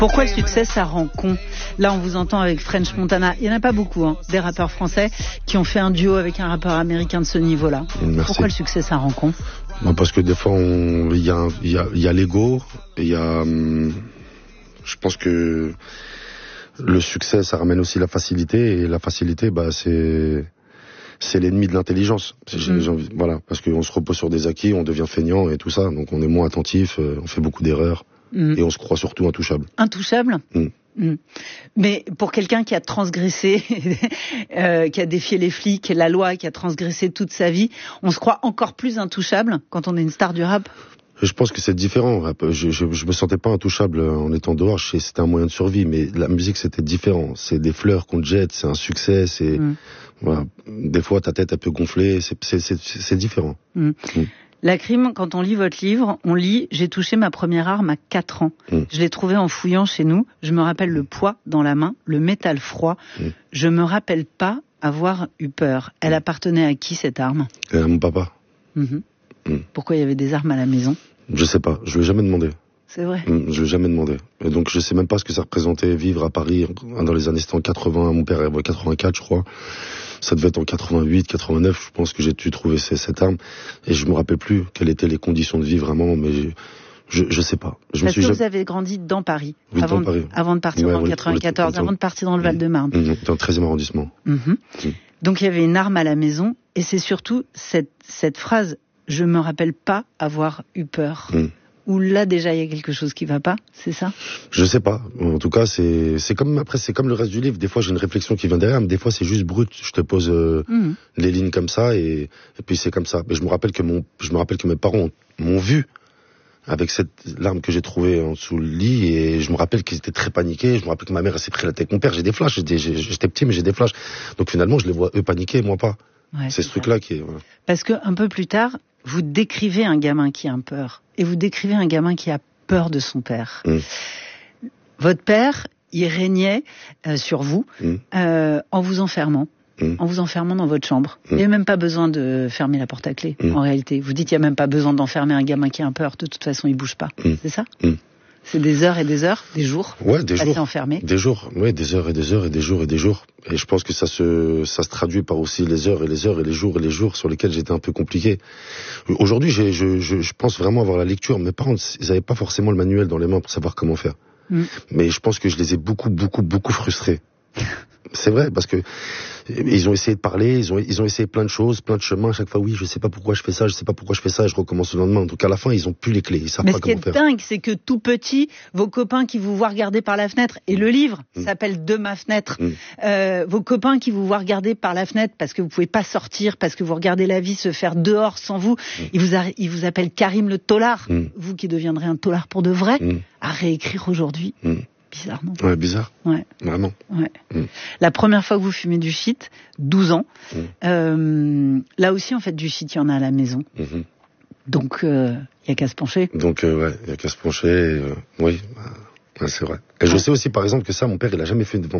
Pourquoi le succès, ça rend con? Là, on vous entend avec French Montana. Il n'y en a pas beaucoup, des rappeurs français qui ont fait un duo avec un rappeur américain de ce niveau-là. Merci. Pourquoi le succès, ça rend con? Parce que des fois, il y a l'ego, il y a... je pense que le succès, ça ramène aussi la facilité, et la facilité, c'est l'ennemi de l'intelligence. Voilà, parce qu'on se repose sur des acquis, on devient feignant et tout ça, donc on est moins attentif, on fait beaucoup d'erreurs, et on se croit surtout intouchable. Intouchable? Mais pour quelqu'un qui a transgressé, qui a défié les flics, la loi, qui a transgressé toute sa vie, on se croit encore plus intouchable quand on est une star du rap? Je pense que c'est différent. Je me sentais pas intouchable en étant dehors. C'était un moyen de survie, mais la musique c'était différent. C'est des fleurs qu'on te jette, c'est un succès. Voilà. Des fois ta tête elle peut gonfler. C'est différent. La Crime, quand on lit votre livre, on lit « J'ai touché ma première arme à 4 ans. Je l'ai trouvée en fouillant chez nous. Je me rappelle le poids dans la main, le métal froid. Je me rappelle pas avoir eu peur. Elle appartenait à qui, cette arme? À mon papa. Pourquoi il y avait des armes à la maison? Je sais pas. Je lui ai jamais demandé. C'est vrai. Je lui ai jamais demandé. Et donc je sais même pas ce que ça représentait vivre à Paris dans les années 80. Mon père avait 84, je crois. Ça devait être en 88, 89. Je pense que j'ai dû trouver cette arme. Et je me rappelle plus quelles étaient les conditions de vie vraiment, mais je sais pas. Parce que vous avez grandi dans Paris. Oui, dans Paris. Avant de partir dans le 94, avant de partir dans le Val-de-Marne. Dans le 13e arrondissement. Donc il y avait une arme à la maison, et c'est surtout cette phrase « Je me rappelle pas avoir eu peur ». Où là déjà il y a quelque chose qui va pas, c'est ça? Je sais pas. En tout cas, c'est comme le reste du livre. Des fois j'ai une réflexion qui vient derrière, mais des fois c'est juste brut. Je te pose les lignes comme ça et puis c'est comme ça. Mais je me rappelle que mes parents m'ont vu avec cette larme que j'ai trouvée en dessous le lit, et je me rappelle qu'ils étaient très paniqués. Je me rappelle que ma mère s'est pris la tête avec mon père. J'ai des flashs. J'étais petit, mais j'ai des flashs. Donc finalement je les vois eux paniquer, moi pas. Ouais, c'est ce truc-là qui est... Voilà. Parce que un peu plus tard, vous décrivez un gamin qui a peur. Et vous décrivez un gamin qui a peur de son père. Votre père, il régnait sur vous en vous enfermant. En vous enfermant dans votre chambre. Il n'y a même pas besoin de fermer la porte à clé, en réalité. Vous dites qu'il n'y a même pas besoin d'enfermer un gamin qui a peur. De toute façon, il ne bouge pas. C'est ça? C'est des heures et des heures, des jours. Ouais, des jours. Enfermé. Des jours, ouais, des heures et des heures et des jours et des jours. Et je pense que ça se traduit par aussi les heures et les heures et les jours sur lesquels j'étais un peu compliqué. Aujourd'hui, je pense vraiment avoir la lecture. Mes parents, ils n'avaient pas forcément le manuel dans les mains pour savoir comment faire. Mais je pense que je les ai beaucoup frustrés. C'est vrai, parce que ils ont essayé de parler, ils ont essayé plein de choses, plein de chemins. À chaque fois, oui, je sais pas pourquoi je fais ça, et je recommence le lendemain. Donc à la fin, ils ont plus les clés, ils savent pas comment faire. Mais ce qui est dingue, c'est que tout petit, vos copains qui vous voient regarder par la fenêtre, et le livre s'appelle De ma fenêtre, vos copains qui vous voient regarder par la fenêtre parce que vous pouvez pas sortir, parce que vous regardez la vie se faire dehors sans vous, ils vous appellent Karim le tolard, vous qui deviendrez un tolard pour de vrai, à réécrire aujourd'hui. Bizarre, non? Ouais, bizarre. Ouais. Vraiment. Ouais. La première fois que vous fumez du shit, 12 ans. Là aussi, en fait, du shit, il y en a à la maison. Donc, il y a qu'à se pencher. Donc, ouais, il y a qu'à se pencher. Oui, c'est vrai. Et je sais aussi, par exemple, que ça, mon père, il a jamais fait devant